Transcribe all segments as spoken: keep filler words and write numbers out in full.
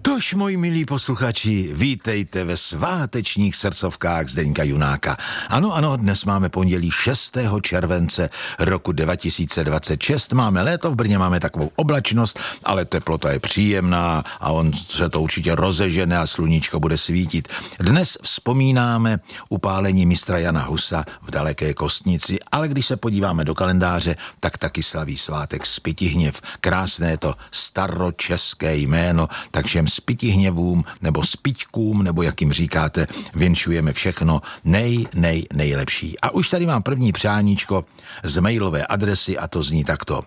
Tož, moji milí posluchači, vítejte ve svátečních srdcovkách Zdeňka Junáka. Ano, ano, dnes máme pondělí šestého července roku dva tisíce dvacet šest. Máme léto, v Brně máme takovou oblačnost, ale teplota je příjemná a on se to určitě rozežene a sluníčko bude svítit. Dnes vzpomínáme upálení mistra Jana Husa v daleké Kostnici, ale když se podíváme do kalendáře, tak taky slaví svátek Spytihněv. Krásné to staročeské jméno, takže Spytihněvům nebo Spyťkům, nebo jak jim říkáte, vinšujeme všechno nej, nej, nejlepší. A už tady mám první přáníčko z mailové adresy a to zní takto.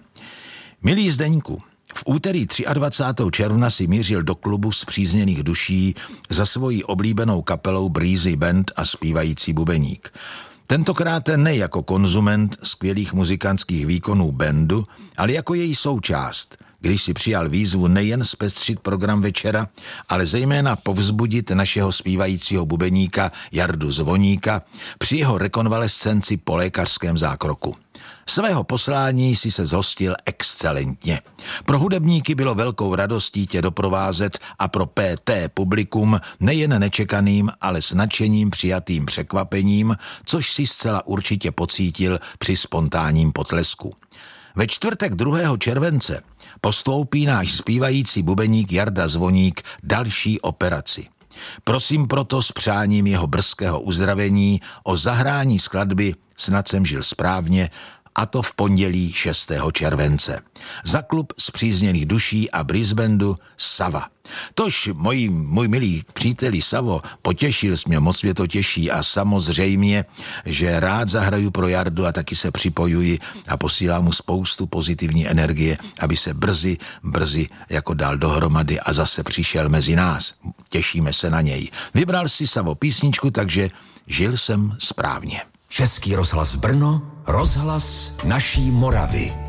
Milý Zdeňku, v úterý dvacátého třetího června si mířil do klubu spřízněných duší za svojí oblíbenou kapelou Breezy Band a zpívající bubeník. Tentokrát ne jako konzument skvělých muzikantských výkonů bandu, ale jako její součást, když si přijal výzvu nejen zpestřit program večera, ale zejména povzbudit našeho zpívajícího bubeníka Jardu Zvoníka při jeho rekonvalescenci po lékařském zákroku. Svého poslání si se zhostil excelentně. Pro hudebníky bylo velkou radostí tě doprovázet a pro P T publikum nejen nečekaným, ale s nadšením přijatým překvapením, což si zcela určitě pocítil při spontánním potlesku. Ve čtvrtek druhého července postoupí náš zpívající bubeník Jarda Zvoník další operaci. Prosím proto s přáním jeho brzkého uzdravení o zahrání skladby Snad jsem žil správně, a to v pondělí šestého července. Za klub spřízněných duší a Brisbandu Sava. Tož, můj, můj milý příteli Savo, potěšil jsi mě, moc mě to těší a samozřejmě, že rád zahraju pro Jardu a taky se připojuji a posílám mu spoustu pozitivní energie, aby se brzy, brzy jako dal dohromady a zase přišel mezi nás. Těšíme se na něj. Vybral si Savo písničku, takže žil jsem správně. Český rozhlas Brno, rozhlas naší Moravy.